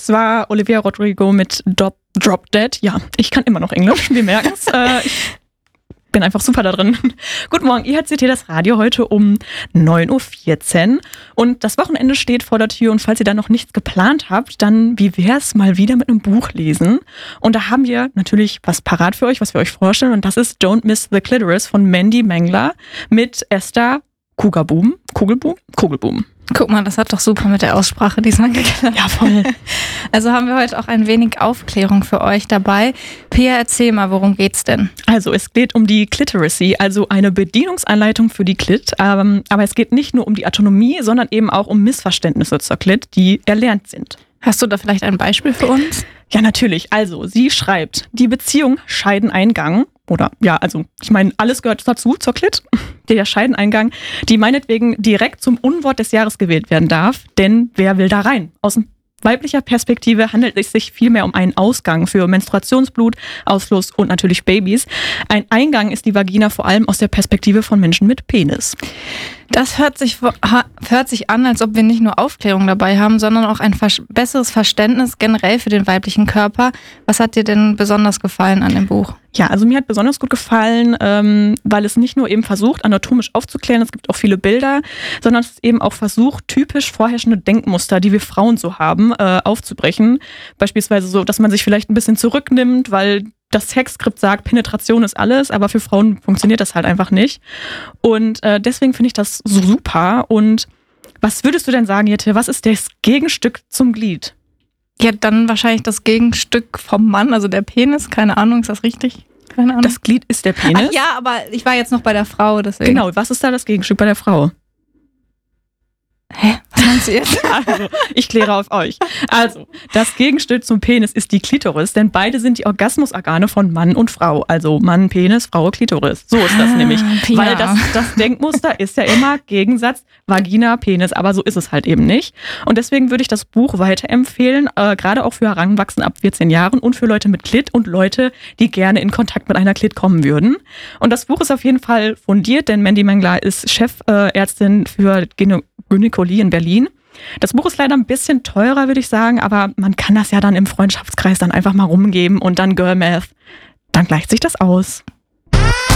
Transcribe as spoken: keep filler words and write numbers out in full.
Das war Olivia Rodrigo mit Drop, Drop Dead. Ja, ich kann immer noch Englisch, wir merken es. Äh, ich bin einfach super da drin. Guten Morgen, I H C T, das Radio heute um neun Uhr vierzehn. Und das Wochenende steht vor der Tür. Und falls ihr da noch nichts geplant habt, dann wie wär's mal wieder mit einem Buch lesen? Und da haben wir natürlich was parat für euch, was wir euch vorstellen. Und das ist Don't Miss the Clitoris von Mandy Mengler mit Esther Kugelboom. Kugelboom? Kugelboom. Guck mal, das hat doch super mit der Aussprache diesmal geklappt. Ja, voll. Also haben wir heute auch ein wenig Aufklärung für euch dabei. Pia, erzähl mal, worum geht's denn? Also es geht um die Cliteracy, also eine Bedienungsanleitung für die Clit. Ähm, aber es geht nicht nur um die Anatomie, sondern eben auch um Missverständnisse zur Clit, die erlernt sind. Hast du da vielleicht ein Beispiel für uns? Ja, natürlich. Also, sie schreibt, die Beziehung Scheideneingang, oder ja, also ich meine, alles gehört dazu, zur Clit, der Scheideneingang, die meinetwegen direkt zum Unwort des Jahres gewählt werden darf, denn wer will da rein? Aus weiblicher Perspektive handelt es sich vielmehr um einen Ausgang für Menstruationsblut, Ausfluss und natürlich Babys. Ein Eingang ist die Vagina vor allem aus der Perspektive von Menschen mit Penis. Das hört sich, hört sich an, als ob wir nicht nur Aufklärung dabei haben, sondern auch ein besseres Verständnis generell für den weiblichen Körper. Was hat dir denn besonders gefallen an dem Buch? Ja, also mir hat besonders gut gefallen, ähm, weil es nicht nur eben versucht, anatomisch aufzuklären, es gibt auch viele Bilder, sondern es eben auch versucht, typisch vorherrschende Denkmuster, die wir Frauen so haben, äh, aufzubrechen. Beispielsweise so, dass man sich vielleicht ein bisschen zurücknimmt, weil das Sexskript sagt, Penetration ist alles, aber für Frauen funktioniert das halt einfach nicht. Und äh, deswegen finde ich das so super. Und was würdest du denn sagen, Jette, was ist das Gegenstück zum Glied? Ja, dann wahrscheinlich das Gegenstück vom Mann, also der Penis. Keine Ahnung, ist das richtig? Keine Ahnung. Das Glied ist der Penis? Ach ja, aber ich war jetzt noch bei der Frau, deswegen. Genau, was ist da das Gegenstück bei der Frau? Hä? Was meinst du jetzt? Also, ich kläre auf euch. Also, das Gegenstück zum Penis ist die Klitoris, denn beide sind die Orgasmusorgane von Mann und Frau. Also Mann, Penis, Frau, Klitoris. So ist das ah, nämlich. Pia. Weil das, das Denkmuster ist ja immer Gegensatz Vagina, Penis, aber so ist es halt eben nicht. Und deswegen würde ich das Buch weiterempfehlen, äh, gerade auch für Heranwachsende ab vierzehn Jahren und für Leute mit Klit und Leute, die gerne in Kontakt mit einer Klit kommen würden. Und das Buch ist auf jeden Fall fundiert, denn Mandy Mengler ist Chefärztin für Gynä- Gynäkologie in Berlin. Das Buch ist leider ein bisschen teurer, würde ich sagen, aber man kann das ja dann im Freundschaftskreis dann einfach mal rumgeben und dann Girl Math. Dann gleicht sich das aus.